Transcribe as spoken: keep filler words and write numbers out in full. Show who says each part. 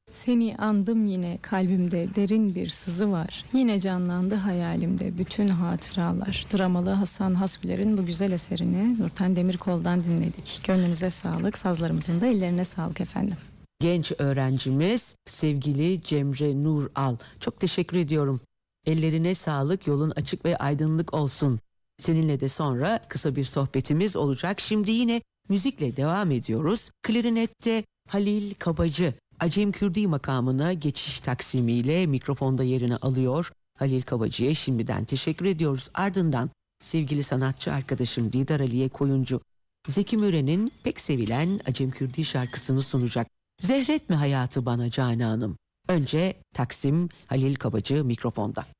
Speaker 1: Seni andım yine, kalbimde derin bir sızı var. Yine canlandı hayalimde bütün hatıralar. Dramalı Hasan Hasbiler'in bu güzel eserini Nurten Demirkol'dan dinledik. Gönlünüze sağlık, sazlarımızın da ellerine sağlık efendim.
Speaker 2: Genç öğrencimiz sevgili Cemre Nur Al. Çok teşekkür ediyorum. Ellerine sağlık, yolun açık ve aydınlık olsun. Seninle de sonra kısa bir sohbetimiz olacak. Şimdi yine müzikle devam ediyoruz. Klarinette Halil Kabacı, Acem Kürdi makamına geçiş taksimiyle mikrofonda yerini alıyor. Halil Kabacı'ya şimdiden teşekkür ediyoruz. Ardından sevgili sanatçı arkadaşım Didar Aliye Koyuncu, Zeki Müren'in pek sevilen Acem Kürdi şarkısını sunacak. Zehretme hayatı bana Cananım. Önce Taksim, Halil Kabacı mikrofonda.